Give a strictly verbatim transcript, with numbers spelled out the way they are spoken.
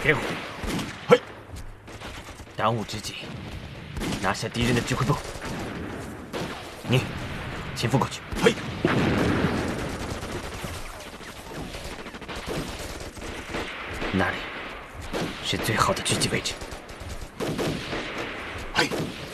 给我！嘿！当务之急，拿下敌人的指挥部。你，潜伏过去。嘿！那里是最好的狙击位置。嘿！